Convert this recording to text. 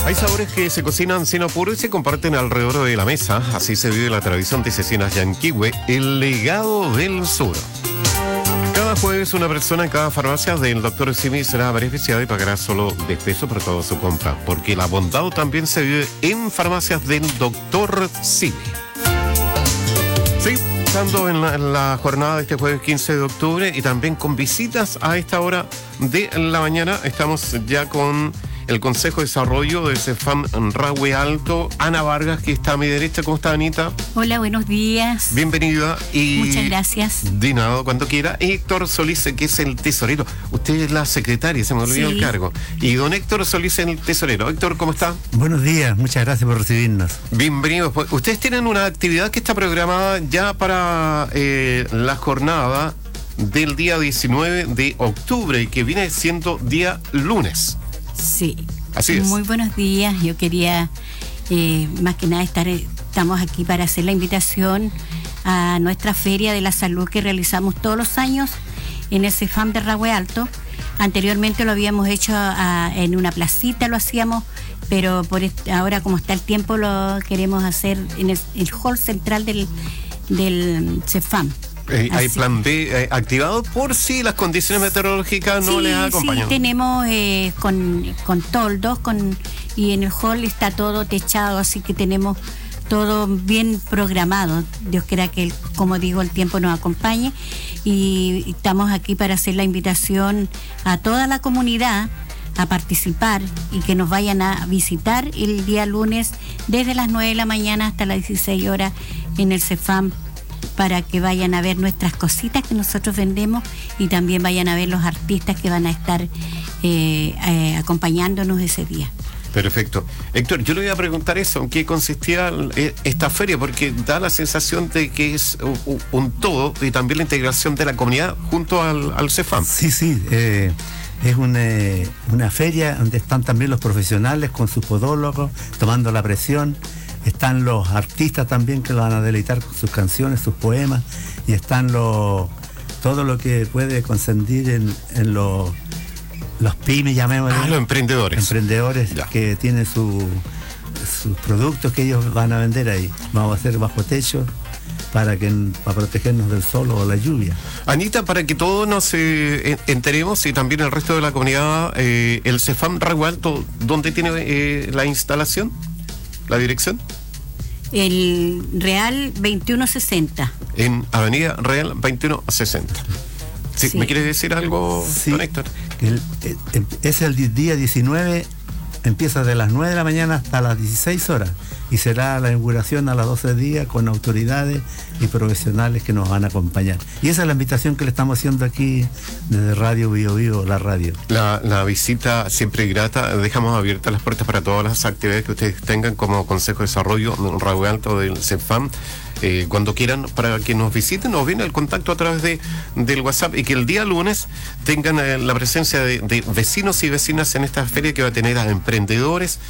Hay sabores que se cocinan sin apuro y se comparten alrededor de la mesa. Así se vive la tradición de Cecinas Yanquihue, el legado del sur. Cada jueves una persona en cada farmacia del Dr. Simi será beneficiada y pagará solo de peso por toda su compra, porque la bondad también se vive en farmacias del Dr. Simi. Sí, estando en la jornada de este jueves 15 de octubre y también con visitas a esta hora de la mañana, estamos ya con el Consejo de Desarrollo del CEFAM Rahue Alto, Ana Vargas, que está a mi derecha. ¿Cómo está, Anita? Hola, buenos días. Bienvenida. Y muchas gracias. De nada, cuando quiera. Héctor Solís, que es el tesorero. Usted es la secretaria, se me olvidó el cargo. Y don Héctor Solís es el tesorero. Héctor, ¿cómo está? Buenos días, muchas gracias por recibirnos. Bienvenidos. Pues, ustedes tienen una actividad que está programada ya para la jornada del día 19 de octubre y que viene siendo día lunes. Sí. Así es. Muy buenos días. Yo quería, más que nada, estamos aquí para hacer la invitación a nuestra Feria de la Salud que realizamos todos los años en el CEFAM de Rahue Alto. Anteriormente lo habíamos hecho en una placita, lo hacíamos, pero ahora como está el tiempo lo queremos hacer en el hall central del CEFAM. Hay plan B activado por si las condiciones meteorológicas no les acompañan. Sí, tenemos con toldos y en el hall está todo techado, así que tenemos todo bien programado. Dios quiera que, como digo, el tiempo nos acompañe y estamos aquí para hacer la invitación a toda la comunidad a participar y que nos vayan a visitar el día lunes desde las 9 de la mañana hasta las 16 horas en el CEFAM, para que vayan a ver nuestras cositas que nosotros vendemos y también vayan a ver los artistas que van a estar acompañándonos ese día. Perfecto. Héctor, yo le voy a preguntar eso, ¿en qué consistía esta feria? Porque da la sensación de que es un todo y también la integración de la comunidad junto al CEFAM. Sí, es una feria donde están también los profesionales con sus podólogos tomando la presión. Están los artistas también que lo van a deleitar con sus canciones, sus poemas, y están todo lo que puede consentir en los pymes, llamémosle. Los emprendedores. Emprendedores que tienen sus productos que ellos van a vender ahí. Vamos a hacer bajo techo para protegernos del sol o la lluvia. Anita, para que todos nos enteremos y también el resto de la comunidad, el CEFAM Rahue Alto, ¿dónde tiene la instalación? ¿La dirección? El Real 2160. En Avenida Real 2160. Sí. ¿Me quieres decir algo, don Héctor? Es el día 19, empieza de las 9 de la mañana hasta las 16 horas y será la inauguración a las 12 del día con autoridades y profesionales que nos van a acompañar. Y esa es la invitación que le estamos haciendo aquí desde Radio Bio Bio, la radio. La visita siempre grata. Dejamos abiertas las puertas para todas las actividades que ustedes tengan como Consejo de Desarrollo Rahue Alto del CEFAM. Cuando quieran, para que nos visiten o bien el contacto a través del WhatsApp, y que el día lunes tengan la presencia de vecinos y vecinas en esta feria que va a tener a emprendedores